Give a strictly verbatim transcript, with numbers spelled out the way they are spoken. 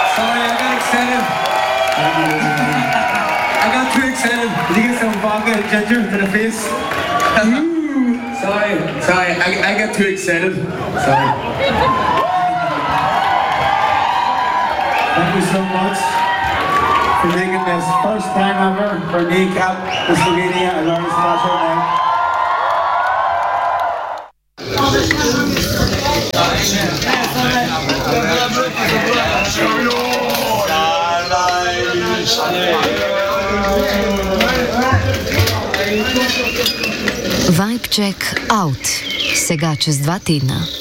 Sorry, I got excited. I got too excited. Did you get some vodka and ginger to the face? Sorry, sorry, I, I got too excited. Sorry. Thank you so much for making this first time ever for Kneecap, the Slovenia, a very special night. Vibe Check Out. Сега čez dva tedna.